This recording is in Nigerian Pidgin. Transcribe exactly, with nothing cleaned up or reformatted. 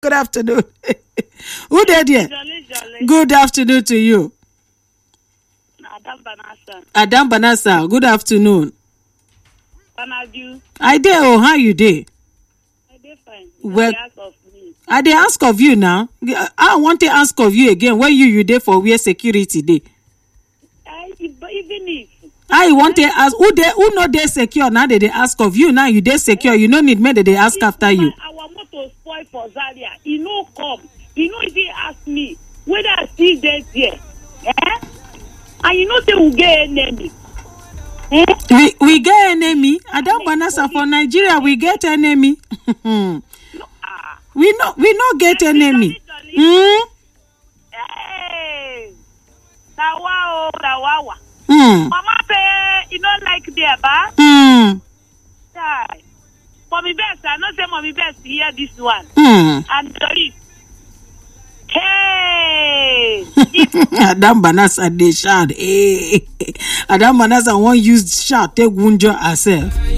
Good afternoon. Who there, dear? Jolly, jolly. Good afternoon to you. Adam Banasa. Adam Banasa, good afternoon. Banadu. I dare, oh, how you dey? I dey fine. Well, They ask of me. I dey ask of you now. I want to ask of you again. When you you dey for where security dey? I, but even if. I want to ask who dey who no dey secure now. They dey ask of you now. You dey secure. You no need me. They dey ask If after my, you. Our motor spoil for Zaria. He no come. He no even ask me whether I still dey there. Eh? And you know they will get enemy. Eh? We we get enemy. Adam Banasa for Nigeria. We get enemy. No, ah. we no we no get enemy. Jolly, jolly. Hmm. Hey. Tawa o, tawa. Hmm. Mama say you don't like there, ba? Hmm. Die. Mommy best, I know say mommy best hear this one. Hmm. And Jolly. Hey. Adam Banasa dey shout. Hey. Adam Banasa won't use shout take wound herself.